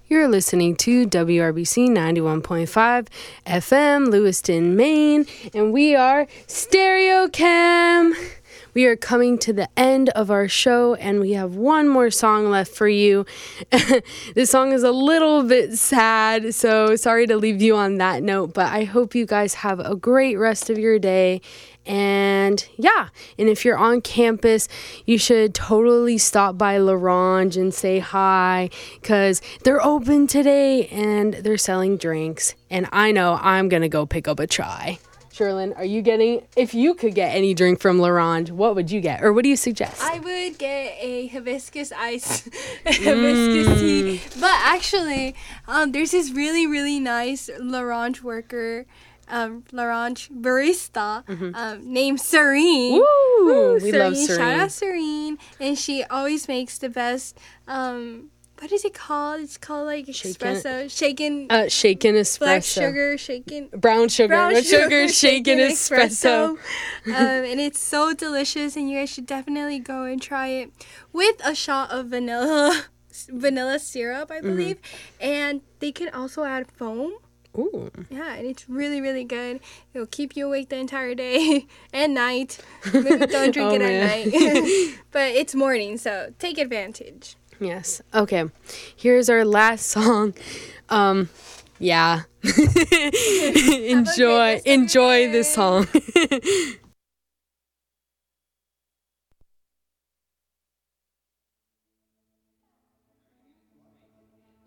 You're listening to WRBC 91.5 FM, Lewiston, Maine, and we are Stereo Cam. We are coming to the end of our show, and we have one more song left for you. This song is a little bit sad, so sorry to leave you on that note, but I hope you guys have a great rest of your day. And if you're on campus, you should totally stop by L'Orange and say hi, because they're open today and they're selling drinks. And I know I'm going to go pick up a chai. Sherlyn, if you could get any drink from L'Orange, what would you get? Or what do you suggest? I would get a hibiscus ice, hibiscus tea. But actually, there's this really, really nice L'Orange worker, L'Orange barista, named Serene. Woo! We Serene, love Serene. Shout out Serene. And she always makes the best, what is it called? It's called like espresso. Shaken espresso. Black sugar, shaken. Brown sugar, shaken espresso. And it's so delicious, and you guys should definitely go and try it with a shot of vanilla syrup, I believe. And they can also add foam. Ooh. Yeah, and it's really, really good. It'll keep you awake the entire day and night. Maybe don't drink it at night. But it's morning, so take advantage. Yes. Okay. Here's our last song. Enjoy this song.